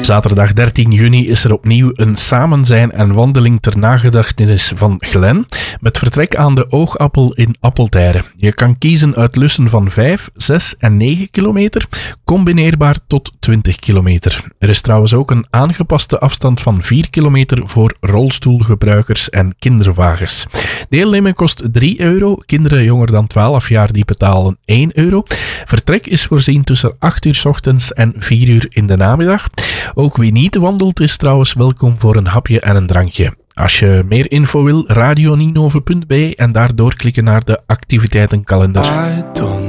Zaterdag 13 juni is er opnieuw een samenzijn en wandeling ter nagedachtenis van Glen, met vertrek aan de Oogappel in Appeltijre. Je kan kiezen uit lussen van 5, 6 en 9 kilometer, combineerbaar tot 20 kilometer. Er is trouwens ook een aangepaste afstand van 4 kilometer voor rolstoelgebruikers en kinderwagens. Deelnemen kost €3, kinderen jonger dan 12 jaar die betalen €1. Vertrek is voorzien tussen 8 uur 's ochtends en 4 uur in de namiddag. Ook wie niet wandelt is trouwens welkom voor een hapje en een drankje. Als je meer info wil, radioninove.be en daardoor klikken naar de activiteitenkalender.